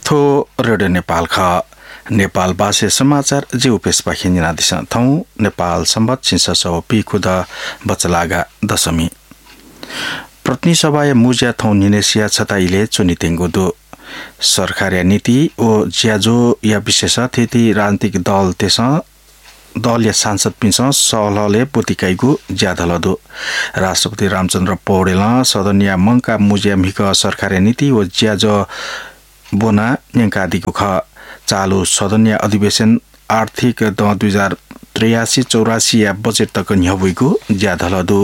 थो रेडियो नेपाल ख नेपाल भाषा समाचार जे उपेश पाखिन दिस थौ नेपाल सम्बत छिससो पिखुद बचलागा दशमी प्रतिनि सभाय मुज्या थौ निनेसिया छताइले चुनितेंगो दो सरकारिया नीति ओ ज्याजो या विशेष थिति राजनीतिक दल तेस दल या सांसद पिन्छ सहलले पोतिकाइगु ज्यादलदो राष्ट्रपति रामचन्द्र पौडेल सदनिया मंका मुज्या मिक सरकारिया नीति ओ ज्याजो बोना न्याङ्कादिको ख चालु सदनीय अधिवेशन आर्थिक 2083-84 या बजेट तक न्यवइगु ज्यादलदो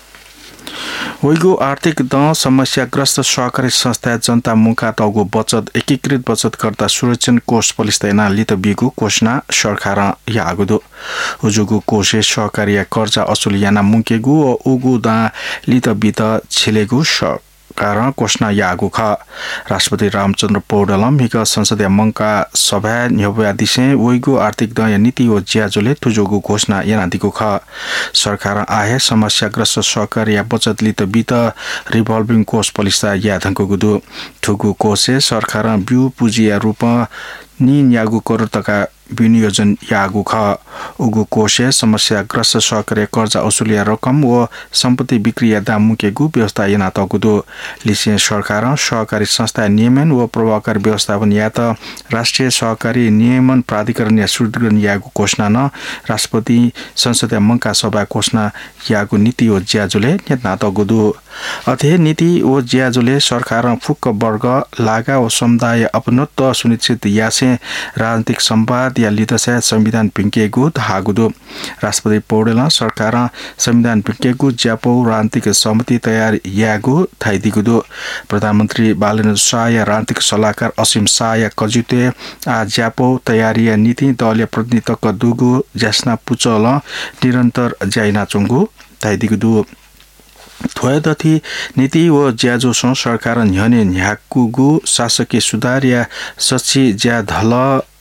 वइगु आर्थिक समस्याग्रस्त सहकारी संस्था जनता मुखा तगु बचत एकीकृत बचतकर्ता सुरक्षण कोष पलिस्तेना लित बिगु कोषना सरकार यागुदो उजुगु कोषे सहकारी कर्जा असुलियाना मुकेगु ओ उगु दा लित बित छिलेगु कारण कोषना यागु ख राष्ट्रपति रामचन्द्र पौडेल मिक संसदीय मंका सभा न्यवया दिसे वइगु आर्थिक दया नीति ओ ज्याजोले तुजोगु घोषणा यानादिको ख सरकार आहे समस्याग्रस्त सहकारी या बचत लित बित रिभल्भिङ कोष पलिस्ता याधनको गुदु ठुगु कोषे सरकार बिउ पुँजी या रूप नि यागु करोड तका विनियोजन यागु ख उगु कोषे समस्याग्रस्त सहकारी कर्जा असुलिया रकम व सम्पत्ति बिक्री या दाम मुकेगु व्यवस्था याना तगुदो लिसे सरकार सहकारी संस्था नियमन व प्रभावकारी व्यवस्थापन या त राष्ट्रिय सहकारी नियमन प्राधिकरण या सुदृढ यागु घोषणा न राष्ट्रपति संसदीय मंका सभा घोषणा यागु नीति ओ ज्याजोले नेतना तगुदो अथे नीति ओ ज्याजोले सरकार फुक्क वर्ग लागा ओ समुदाय अपनत्व सुनिश्चित यासे राजनीतिक संवाद या लितसा संविधान पिंकेगु धागुदो राष्ट्रपति पौडेल सरकार संविधान पिंकेगु ज्यापो राजनीतिक समिति तयार यागु थाइदिगुदो प्रधानमन्त्री बालेन्द्र शाह या राजनीतिक सल्लाहकार असीम शाह या कजिते आ ज्यापो तयारी या नीति दलीय प्रतिनिधित्व दुगु ज्यास्ना पुचल निरन्तर ज्याइना चंगु थाइदिगुदो थोयदथि नीति व ज्याजोसँग सरकार न्यने न्याकुगु शासकीय सुधार या सच्ची ज्या धल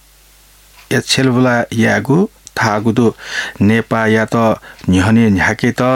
या छेलबुला यागु थागुदो नेपा या त न्यने न्याके त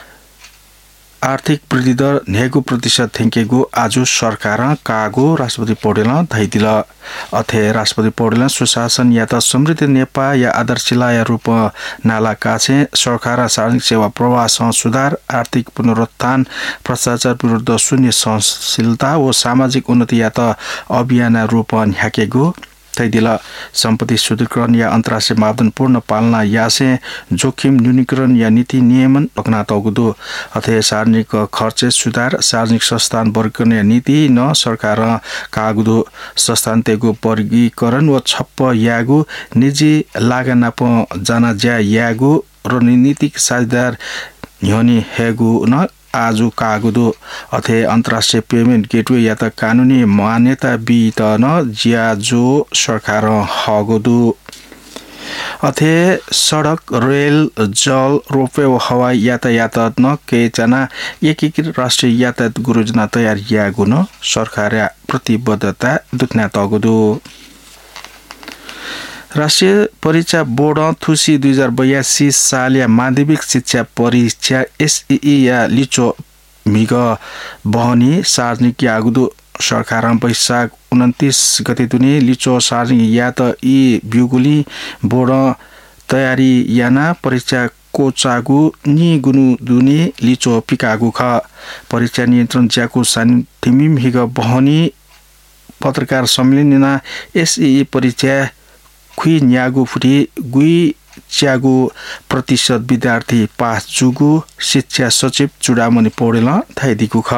आर्थिक वृद्धि दर नेगु प्रतिशत थेंकेगु आजु सरकार कागु राष्ट्रपति पौडेल धैदिल अथे राष्ट्रपति पौडेल सुशासन या त समृद्ध नेपा या आदर्शिला या रूप नाला काछे सरकार सार्वजनिक सेवा प्रवाह सुधार आर्थिक पुनरुत्थान भ्रष्टाचार विरुद्ध शून्य सहनशीलता व सामाजिक उन्नति या त अभियान रूप न्याकेगु तैदिल सम्पत्ति शुद्धिकरण या अन्तर्राष्ट्रिय मापदण्ड पूर्ण पालना यासे जोखिम न्यूनीकरण या नीति नियमन पकना तगुदो अथे सार्वजनिक खर्च सुधार सार्वजनिक संस्थान वर्गीकरण या नीति न सरकार कागुदो संस्थान तेगु वर्गीकरण व छप्प यागु निजी लागना प जाना ज्या यागु रणनीतिक साझेदार न्योनी हेगु न आजु कागुदो अथे अन्तर्राष्ट्रिय पेमेन्ट गेटवे या त कानुनी मान्यता बित न ज्याजो सरकार हगुदो अथे सडक रेल जल रोपवे व हवाई यातायात न केजना एकीकृत राष्ट्रिय यातायात योजना तयार यागु न सरकार प्रतिबद्धता दुख्ना तगुदो राष्ट्रिय परीक्षा बोर्ड थुसी 2082 साल या माध्यमिक शिक्षा परीक्षा एसईई या लिचो मिग बहनी सार्वजनिक यागुदो सरकार वैशाख 29 गते दुनी लिचो सार्वजनिक या त ई ब्युगुली बोर्ड तयारी याना परीक्षा कोचागु नि गुनु दुनी लिचो पिकागु ख परीक्षा नियन्त्रण ज्याकु सानिथिमि मिग बहनी पत्रकार सम्मेलनमा एसईई परीक्षा खुई न्यागु फुटी गुई च्यागु प्रतिशत विद्यार्थी पास जुगु शिक्षा सचिव चुडामणि पौडेल थाइदिगु ख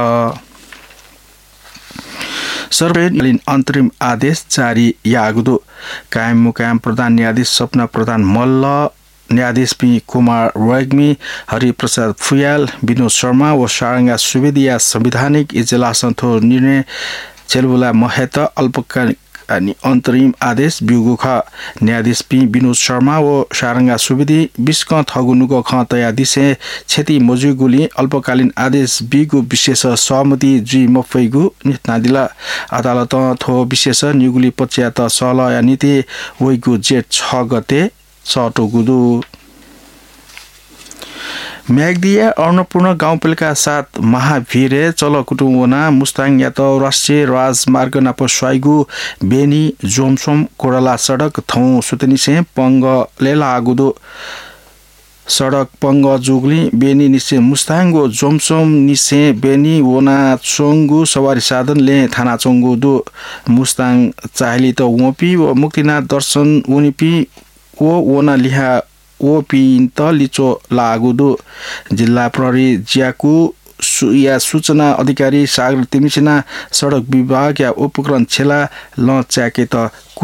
सर्वकालीन अन्तरिम आदेश जारी यागुदो कायम मुकाम प्रधान न्यायाधीश सपना प्रधान मल्ल न्यायाधीश पी कुमार रेग्मी हरिप्रसाद फुयाल विनोद शर्मा व सारंगा सुवेदी या संवैधानिक इजलास थो निर्णय चेलबुला महेत अल्पकालिक अनि अन्तरिम आदेश बिउगु ख न्यायाधीश पी विनोद शर्मा व सारंगा सुवेदी बिस्क थगुनुको ख तया दिसे क्षति मजुगुली अल्पकालीन आदेश बिगु विशेष सहमति जी मफैगु नितना दिला अदालत थो विशेष निगुली पच्यात सल या नीति वइगु जेठ 6 गते सटोगुदु म्याग्दिया अन्नपूर्ण गाउँपालिका 7 महाभिरे चलकुटुवना मुस्ताङ या त राष्ट्रिय राजमार्ग नाप स्वाइगु बेनी जोमसोम कोराला सडक थौ सुतनिसे पंग लेला आगुदो सडक पंग जुगली बेनी निसे मुस्ताङगो जोमसोम निसे बेनी वना चोंगु सवारी साधनले थाना चोंगु दो मुस्ताङ चाहली त वपी व मुक्तिनाथ दर्शन उनिपी ओ वना लिहा ओ पिन्त लिचो लागुदो जिल्ला प्रहरी ज्याकु या सूचना अधिकारी सागर तिमिसिना सडक विभाग या उपकरण छेला ल च्याके त